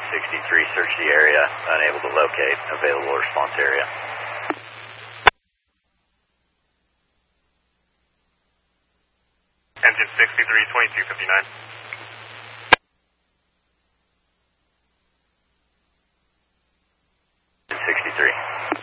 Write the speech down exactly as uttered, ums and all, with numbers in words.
sixty-three, search the area, unable to locate available response area. Engine sixty-three, twenty-two fifty-nine. sixty-three.